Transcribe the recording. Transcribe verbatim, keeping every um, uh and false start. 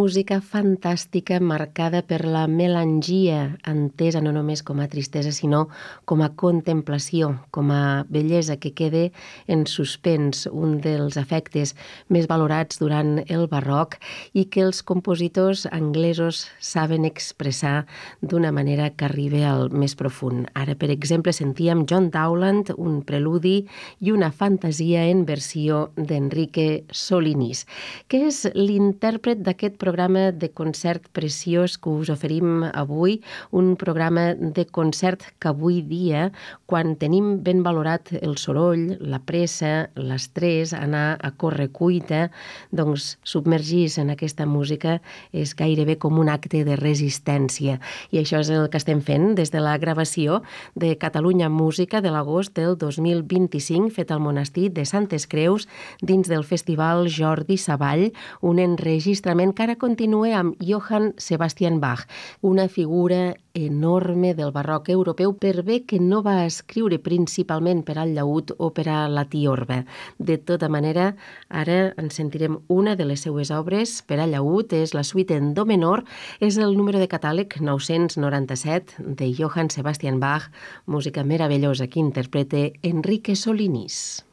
música fantàstica marcada per la melangia, entesa no només com a tristesa, sinó com a contemplació, com a bellesa que queda en suspens, un dels efectes més valorats durant el barroc i que els compositors anglesos saben expressar d'una manera que arriba al més profund. Ara, per exemple, sentíem John Dowland, un preludi i una fantasia en versió d'Enrique Solinís, que és l'intèrpret d'aquest programa de concert preciós que us oferim avui, un programa de concert que avui dia, quan tenim ben valorat el soroll, la pressa, l'estrès, anar a correcuita, doncs submergir-se en aquesta música és gairebé com un acte de resistència. I això és el que estem fent des de la gravació de Catalunya Música de l'agost del dos mil vint-i-cinc, fet al monestir de Santes Creus, dins del Festival Jordi Savall, un enregistrament que ara continua amb Johann Sebastian Bach, una figura enorme del barroc europeu, per bé que no va escriure principalment per al llaüt o per a la tiorba. De tota manera, ara en sentirem una de les seues obres per a llaüt, és la suite en do menor, és el número de catàleg nou-cents noranta-set de Johann Sebastian Bach, música meravellosa que interpreta Enrique Solinís.